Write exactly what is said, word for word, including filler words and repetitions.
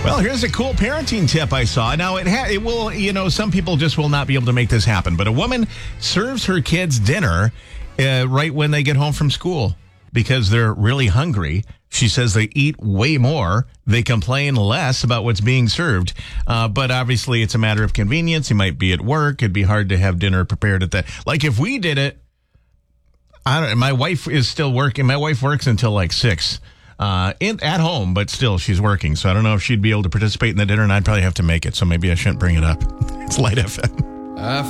Well, here's a cool parenting tip I saw. Now, it ha- it will, you know, some people just will not be able to make this happen, but a woman serves her kids dinner uh, right when they get home from school because they're really hungry. She says they eat way more. They complain less about what's being served. Uh, but obviously, it's a matter of convenience. You might be at work. It'd be hard to have dinner prepared at that. Like if we did it, I don't. My wife is still working. My wife works until like six. Uh, in, at home, but still she's working. So I don't know if she'd be able to participate in the dinner, and I'd probably have to make it. So maybe I shouldn't bring it up. It's Light F M. I